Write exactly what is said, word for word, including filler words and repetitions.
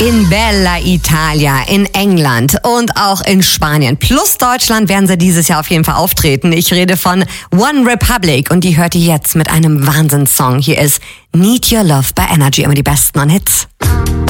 In Bella Italia, in England und auch in Spanien plus Deutschland werden sie dieses Jahr auf jeden Fall auftreten. Ich rede von One Republic und die hört ihr jetzt mit einem Wahnsinnssong. Hier ist Need Your Love bei Energy, immer die besten an Hits.